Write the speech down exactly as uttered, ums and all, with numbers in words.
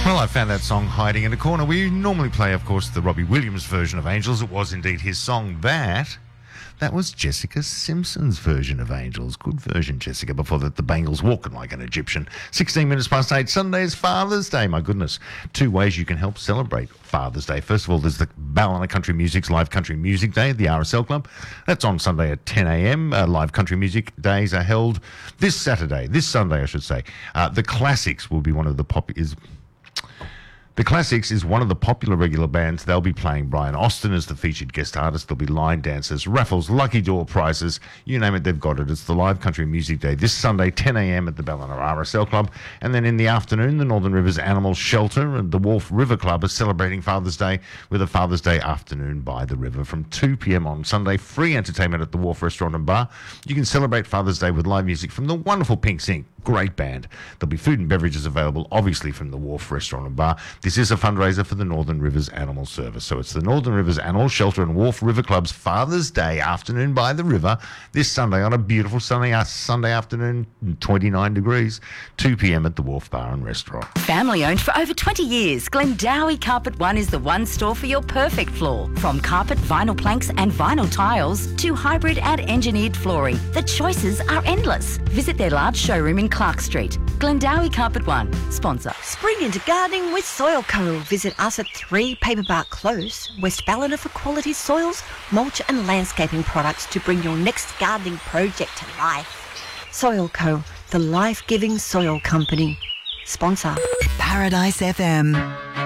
Well, I found that song hiding in a corner. We normally play, of course, the Robbie Williams version of Angels. It was indeed his song. That, that was Jessica Simpson's version of Angels. Good version, Jessica. Before that, the Bangles, Walking Like an Egyptian. sixteen minutes past eight. Sunday is Father's Day. My goodness. Two ways you can help celebrate Father's Day. First of all, there's the Ballina Country Music's Live Country Music Day at the R S L Club. That's on Sunday at ten a.m. Uh, live Country Music Days are held this Saturday, this Sunday, I should say. Uh, the Classics will be one of the pop... is. The Classics is one of the popular regular bands. They'll be playing Brian Austin as the featured guest artist. There'll be line dancers, raffles, lucky door prizes. You name it, they've got it. It's the Live Country Music Day this Sunday, ten a.m. at the Ballina R S L Club. And then in the afternoon, the Northern Rivers Animal Shelter and the Wharf River Club are celebrating Father's Day with a Father's Day afternoon by the river from two p.m. on Sunday. Free entertainment at the Wharf Restaurant and Bar. You can celebrate Father's Day with live music from the wonderful Pink Sink. Great band. There'll be food and beverages available, obviously, from the Wharf Restaurant and Bar. This is a fundraiser for the Northern Rivers Animal Service. So it's the Northern Rivers Animal Shelter and Wharf River Club's Father's Day afternoon by the river this Sunday on a beautiful sunny uh, Sunday afternoon, twenty-nine degrees, two p.m. at the Wharf Bar and Restaurant. Family owned for over twenty years, Glendowie Carpet One is the one store for your perfect floor. From carpet, vinyl planks and vinyl tiles to hybrid and engineered flooring, the choices are endless. Visit their large showroom in Clark Street. Glendowie Carpet One, sponsor. Spring into gardening with Soil Co. Visit us at three Paperbark Close, West Ballina for quality soils, mulch and landscaping products to bring your next gardening project to life. Soil Co, the life-giving soil company. Sponsor. Paradise F M.